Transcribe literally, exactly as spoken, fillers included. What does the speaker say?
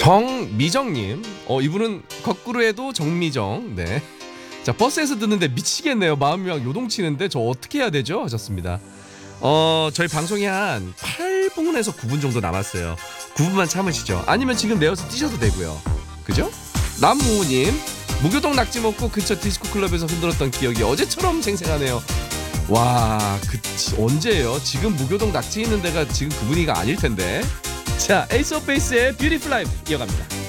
정미정님, 어 이분은 거꾸로 해도 정미정. 네. 자, 버스에서 듣는데 미치겠네요. 마음이 막 요동치는데 저 어떻게 해야 되죠? 하셨습니다. 어 저희 방송이 한 팔 분에서 구 분 정도 남았어요. 구 분만 참으시죠. 아니면 지금 내어서 뛰셔도 되고요. 그죠? 남무호님, 무교동 낙지 먹고 근처 디스코 클럽에서 흔들었던 기억이 어제처럼 생생하네요. 와, 그 언제예요? 지금 무교동 낙지 있는 데가 지금 그 분위기가 아닐 텐데. 자, 에이스 오브 베이스의 뷰티풀 라이프 이어갑니다.